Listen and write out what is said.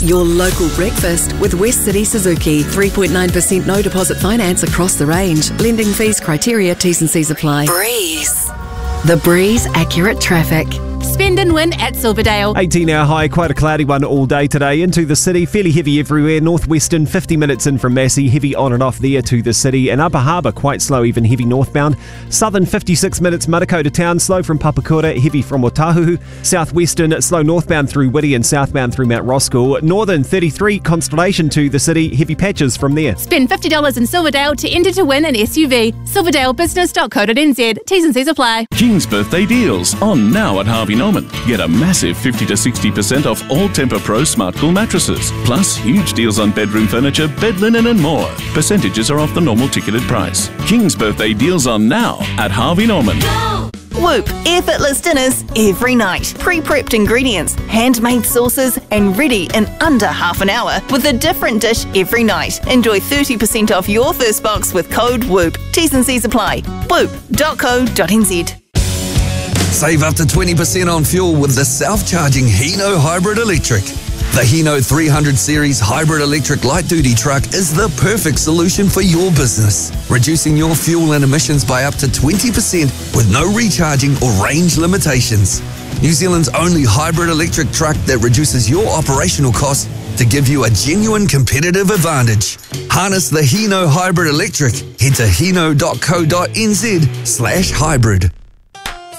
Your local breakfast with West City Suzuki. 3.9% no deposit finance across the range. Lending fees, criteria, T's and C's apply. Breeze. The Breeze Accurate Traffic. Spend and win at Silverdale. 18-hour high, quite a cloudy one all day today. Into the city, fairly heavy everywhere. Northwestern, 50 minutes in from Massey, heavy on and off there to the city. And Upper Harbour, quite slow, even heavy northbound. Southern, 56 minutes, Matakota town, slow from Papakura, heavy from Otahuhu. Southwestern, slow northbound through Whitty and southbound through Mount Roskill. Northern, 33, Constellation to the city, heavy patches from there. Spend $50 in Silverdale to enter to win an SUV. silverdalebusiness.co.nz. T's and C's apply. King's birthday deals on now at Harvey Norman. Get a massive 50 to 60% off all Tempur Pro Smart Cool mattresses. Plus, huge deals on bedroom furniture, bed linen and more. Percentages are off the normal ticketed price. King's birthday deals on now at Harvey Norman. Whoop, effortless dinners every night. Pre-prepped ingredients, handmade sauces, and ready in under half an hour with a different dish every night. Enjoy 30% off your first box with code WHOOP. T's and C's apply. whoop.co.nz. Save up to 20% on fuel with the self-charging Hino Hybrid Electric. The Hino 300 Series Hybrid Electric light-duty truck is the perfect solution for your business, reducing your fuel and emissions by up to 20% with no recharging or range limitations. New Zealand's only hybrid electric truck that reduces your operational costs to give you a genuine competitive advantage. Harness the Hino Hybrid Electric. Head to hino.co.nz/hybrid.